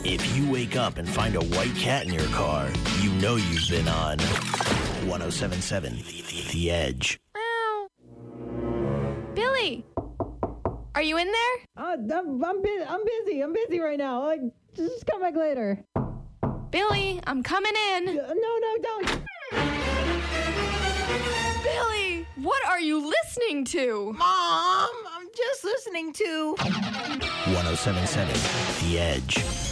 If you wake up and find a white cat in your car, you know you've been on 107.7 The Edge. Billy, are you in there? I'm busy. I'm busy right now. Just come back later. Billy, I'm coming in. No, don't. Billy, what are you listening to? Mom, I'm just listening to 107.7 The Edge.